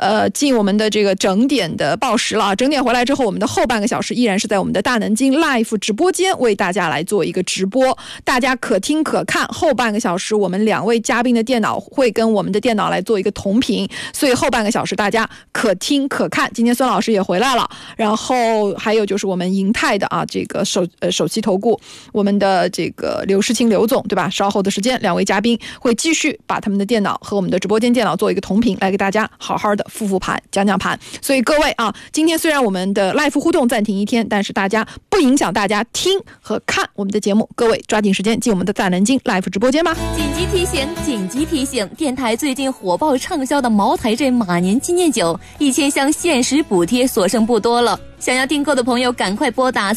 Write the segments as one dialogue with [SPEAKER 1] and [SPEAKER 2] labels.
[SPEAKER 1] 进我们的这个整点的报时了。整点回来之后，我们的后半个小时依然是在我们的大南京 Live 直播间为大家来做一个直播，大家可听可看。后半个小时我们2位嘉宾的电脑会跟我们的电脑来做一个同频，所以后半个小时大家可听可看。今天孙老师也回来了，然后还有就是我们银泰的这个首席投顾我们的这个刘世清刘总，对吧？稍后的时间2位嘉宾会继续把他们的电脑和我们的直播间电脑做一个同频，来给大家好好的复盘讲讲盘。所以各位今天虽然我们的 Live 互动暂停1天，但是大家不影响大家听和看我们的节目，各位抓紧时间进我们的大南京 Live 直播间吧。
[SPEAKER 2] 紧急提醒，紧急提醒，电台最近火爆畅销的茅台镇马年纪念酒1000箱限时补贴所剩不多了，想要订购的朋友赶快拨打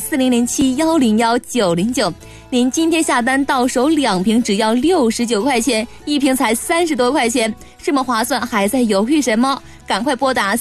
[SPEAKER 2] 4007101909，您今天下单到手2瓶只要69块钱，1瓶才30多块钱，这么划算，还在犹豫什么？赶快拨打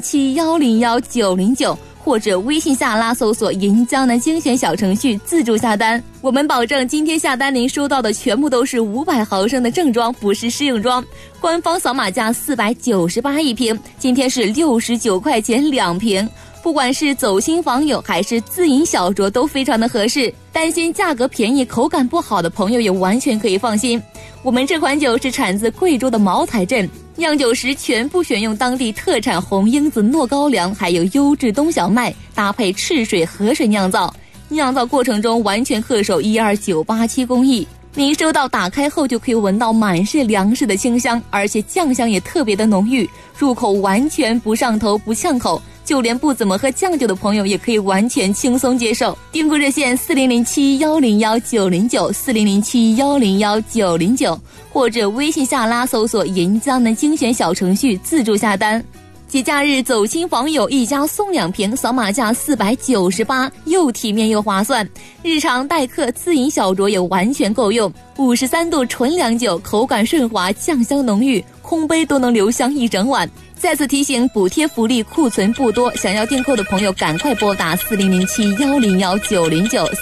[SPEAKER 2] 4007101909，或者微信下拉搜索银江南精选小程序自助下单。我们保证今天下单您收到的全部都是500毫升的正装，不是试用装。官方扫码价498一瓶，今天是69块钱2瓶。不管是走心访友还是自饮小酌都非常的合适，担心价格便宜口感不好的朋友也完全可以放心。我们这款酒是产自贵州的茅台镇，酿酒时全部选用当地特产红缨子糯高粱，还有优质冬小麦，搭配赤水河水酿造。酿造过程中完全恪守12987工艺，您收到打开后就可以闻到满是粮食的清香，而且酱香也特别的浓郁，入口完全不上头不呛口，就连不怎么喝酱酒的朋友也可以完全轻松接受。订购热线4007101909 4007101909，或者微信下拉搜索银江南精选小程序自助下单。节假日走亲访友1家送2瓶，扫码价498，又体面又划算。日常待客自饮小酌也完全够用，53度纯粮酒，口感顺滑，酱香浓郁，空杯都能留香一整晚。再次提醒，补贴福利库存不多，想要订购的朋友赶快拨打4007101909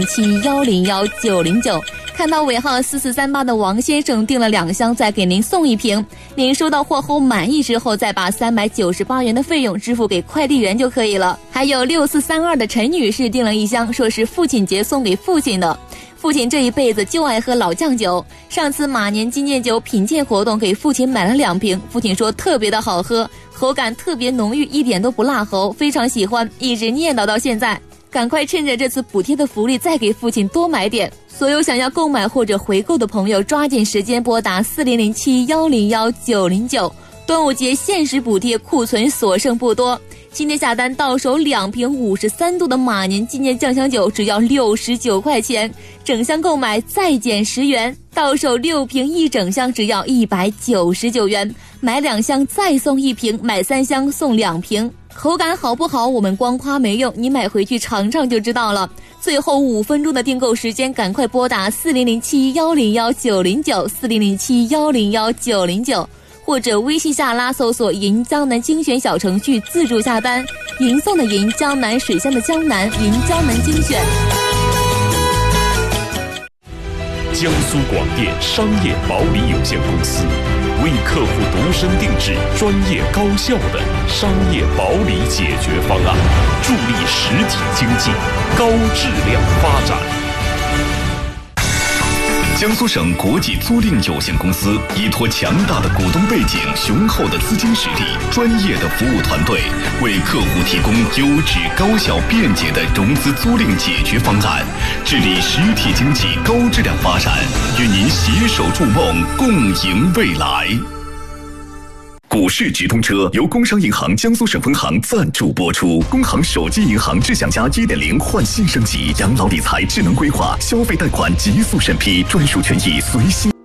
[SPEAKER 2] 4007101909。看到尾号4438的王先生订了2箱，再给您送1瓶。您收到货后满意之后，再把398元的费用支付给快递员就可以了。还有6432的陈女士订了1箱，说是父亲节送给父亲的。父亲这一辈子就爱喝老酱酒，上次马年纪念酒品鉴活动给父亲买了2瓶，父亲说特别的好喝，口感特别浓郁，一点都不辣喉，非常喜欢，一直念叨到现在。赶快趁着这次补贴的福利再给父亲多买点。所有想要购买或者回购的朋友抓紧时间拨打4007101909，端午节限时补贴库存所剩不多，今天下单到手2瓶53度的马年纪念酱香酒只要69块钱，整箱购买再减10元，到手6瓶1整箱只要199元，买2箱再送1瓶，买3箱送2瓶。口感好不好我们光夸没用，你买回去尝尝就知道了。最后5分钟的订购时间，赶快拨打4007101909 4007101909，或者微信下拉搜索银江南精选小程序自助下单。银送的银，江南水乡的江南，银江南精选。
[SPEAKER 3] 江苏广电商业保理有限公司为客户度身定制专业高效的商业保理解决方案，助力实体经济高质量发展。
[SPEAKER 4] 江苏省国际租赁有限公司依托强大的股东背景、雄厚的资金实力、专业的服务团队，为客户提供优质、高效、便捷的融资租赁解决方案，致力实体经济高质量发展，与您携手筑梦，共赢未来。股市直通车由工商银行江苏省分行赞助播出。工行手机银行智享家 1.0 换新升级，养老理财智能规划，消费贷款极速审批，专属权益随心。